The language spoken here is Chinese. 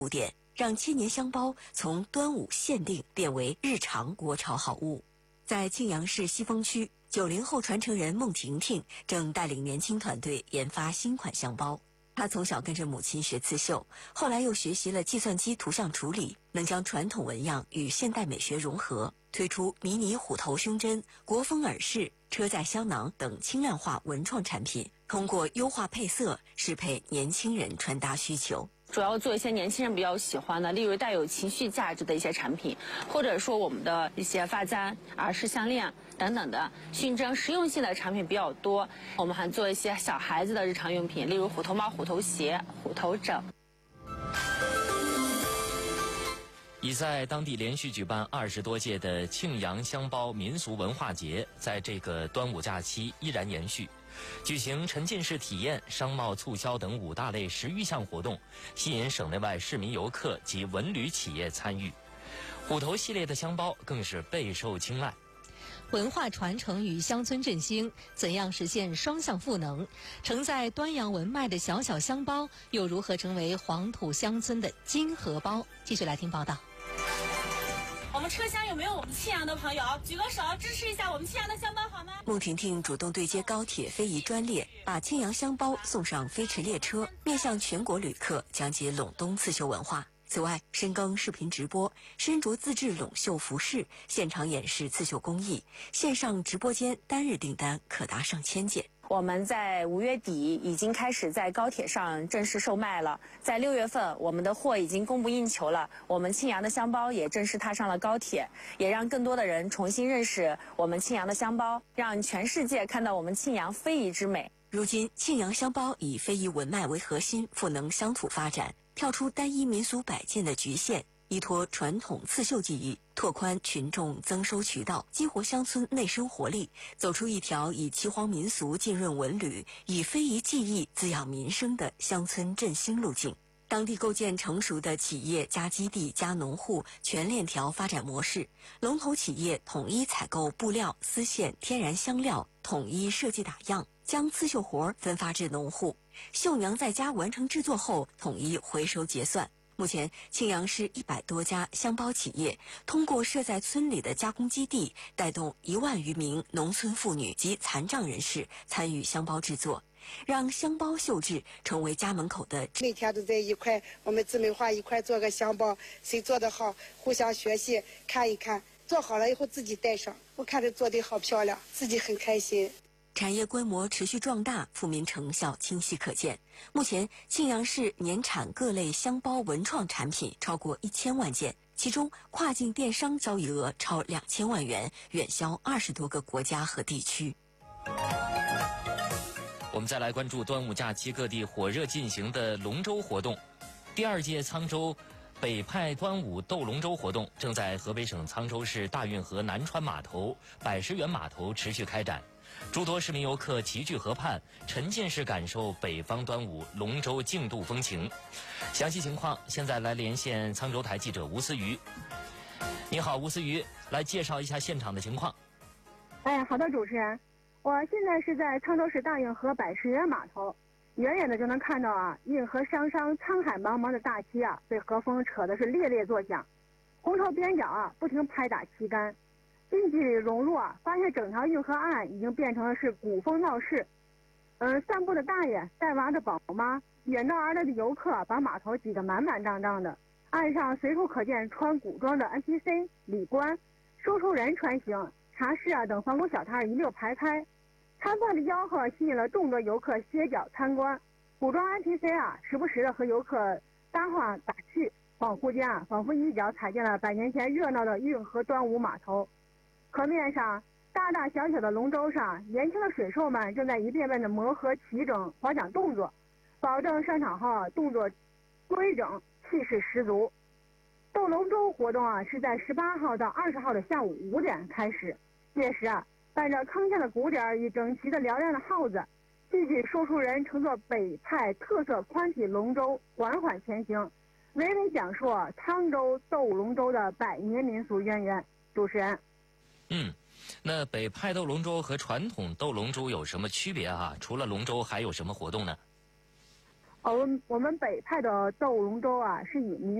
点，让千年香包从端午限定变为日常国潮好物。在庆阳市西峰区，90后传承人孟婷婷正带领年轻团队研发新款香包。她从小跟着母亲学刺绣，后来又学习了计算机图像处理，能将传统纹样与现代美学融合，推出迷你虎头胸针、国风耳饰、车载香囊等轻量化文创产品，通过优化配色适配年轻人穿搭需求。 主要做一些年轻人比较喜欢的，例如带有情绪价值的一些产品，或者说我们的一些发簪、耳饰、项链等等的熏蒸实用性的产品比较多。我们还做一些小孩子的日常用品，例如虎头帽、虎头鞋、虎头枕。 已在当地连续举办20多届的庆阳香包民俗文化节，在这个端午假期依然延续，举行沉浸式体验、商贸促销等5大类10余项活动，吸引省内外市民游客及文旅企业参与。虎头系列的香包更是备受青睐。 文化传承与乡村振兴，怎样实现双向赋能？承载端阳文脉的小小香包，又如何成为黄土乡村的金荷包？继续来听报道。 我们车厢有没有我们庆阳的朋友？举个手支持一下我们庆阳的香包好吗？ 孟婷婷主动对接高铁非遗专列，把庆阳香包送上飞驰列车，面向全国旅客讲解陇东刺绣文化。此外，深耕视频直播，身着自制陇绣服饰，现场演示刺绣工艺，线上直播间单日订单可达上千件。 我们在5月底已经开始在高铁上正式售卖了，在6月份我们的货已经供不应求了，我们庆阳的香包也正式踏上了高铁，也让更多的人重新认识我们庆阳的香包，让全世界看到我们庆阳非遗之美。 如今，庆阳香包以非遗文脉为核心，赋能乡土发展，跳出单一民俗摆件的局限，依托传统刺绣技艺，拓宽群众增收渠道，激活乡村内生活力，走出一条以岐黄民俗浸润文旅，以非遗技艺滋养民生的乡村振兴路径。当地构建成熟的企业加基地加农户全链条发展模式，龙头企业统一采购布料、丝线、天然香料，统一设计打样，将刺绣活分发至农户，绣娘在家完成制作后统一回收结算。目前，庆阳市100多家香包企业通过设在村里的加工基地，带动1万余名农村妇女及残障人士参与香包制作，让香包绣制成为家门口的。 每天都在一块，我们姊妹花一块做个香包，谁做得好，互相学习，看一看，做好了以后自己带上。我看着做得好漂亮，自己很开心。 产业规模持续壮大，富民成效清晰可见。目前，庆阳市年产各类香包文创产品超过1000万件，其中跨境电商交易额超2000万元，远销20多个国家和地区。 我们再来关注端午假期各地火热进行的龙舟活动。第2届沧州北派端午斗龙舟活动正在河北省沧州市大运河南川码头、百十园码头持续开展。诸多市民游客齐聚河畔，沉浸式感受北方端午龙舟竞渡风情。详细情况，现在来连线沧州台记者吴思瑜。你好，吴思瑜，来介绍一下现场的情况。 好的，主持人，我现在是在沧州市大运河百十园码头，远远的就能看到运河上苍海茫茫的大旗被河风扯得是猎猎作响，红绸边角不停拍打旗杆。近距离融入发现整条运河岸已经变成了是古风闹市。散步的大爷、带娃的宝妈、远道而来的游客把码头挤得满满当当的，岸上随处可见穿古装的 NPC、礼官、说书人穿行，茶室等仿古小摊一溜排开。摊贩的吆喝吸引了众多游客歇脚参观，古装 NPC 时不时的和游客搭话打趣，恍惚间仿佛一脚踩进了100年前热闹的运河端午码头。河面上大大小小的龙舟上，年轻的水手们正在一遍遍的磨合齐整划桨动作，保证上场后动作规整，气势十足。斗龙舟活动是在18号到20号的下午5点开始，届时伴着铿锵的鼓点与整齐的嘹亮的号子，戏剧说书人乘坐北派特色宽体龙舟缓缓前行，娓娓讲述沧州斗龙舟的100年民俗渊源。主持人， 那北派斗龙舟和传统斗龙舟有什么区别除了龙舟还有什么活动呢？ 我们北派的斗龙舟啊，是以民